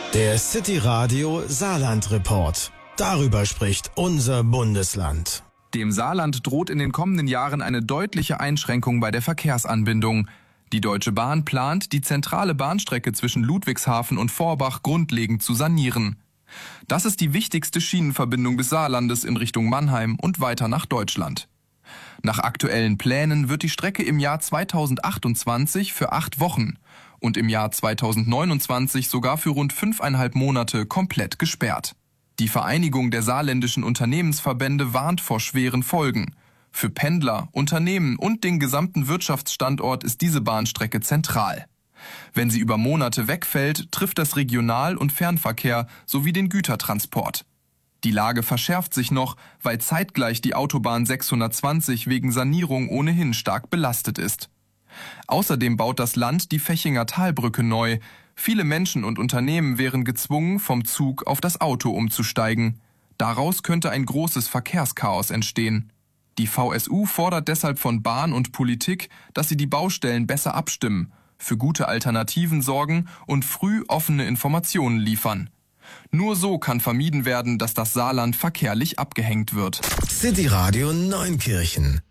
Der City Radio Saarland Report. Darüber spricht unser Bundesland. Dem Saarland droht in den kommenden Jahren eine deutliche Einschränkung bei der Verkehrsanbindung. Die Deutsche Bahn plant, die zentrale Bahnstrecke zwischen Ludwigshafen und Forbach grundlegend zu sanieren. Das ist die wichtigste Schienenverbindung des Saarlandes in Richtung Mannheim und weiter nach Deutschland. Nach aktuellen Plänen wird die Strecke im Jahr 2028 für 8 Wochen und im Jahr 2029 sogar für rund 5,5 Monate komplett gesperrt. Die Vereinigung der saarländischen Unternehmensverbände warnt vor schweren Folgen. Für Pendler, Unternehmen und den gesamten Wirtschaftsstandort ist diese Bahnstrecke zentral. Wenn sie über Monate wegfällt, trifft das Regional- und Fernverkehr sowie den Gütertransport. Die Lage verschärft sich noch, weil zeitgleich die Autobahn 620 wegen Sanierung ohnehin stark belastet ist. Außerdem baut das Land die Vechinger Talbrücke neu. Viele Menschen und Unternehmen wären gezwungen, vom Zug auf das Auto umzusteigen. Daraus könnte ein großes Verkehrschaos entstehen. Die VSU fordert deshalb von Bahn und Politik, dass sie die Baustellen besser abstimmen, für gute Alternativen sorgen und früh offene Informationen liefern. Nur so kann vermieden werden, dass das Saarland verkehrlich abgehängt wird. City Radio Neunkirchen